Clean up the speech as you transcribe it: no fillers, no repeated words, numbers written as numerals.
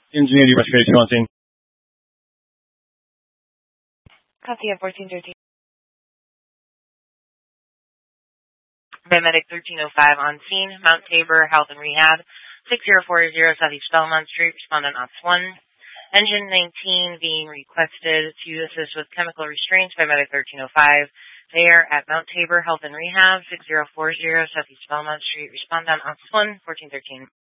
Ingenuity Restoration on scene. Copy of 1413. Paramedic 1305 on scene, Mount Tabor Health and Rehab, 6040 Southeast Belmont Street, respondent Ops 1. Engine 19 being requested to assist with chemical restraints by Medic 1305. They are at Mount Tabor Health and Rehab, 6040 Southeast Belmont Street, respondent Ops 1, 1413.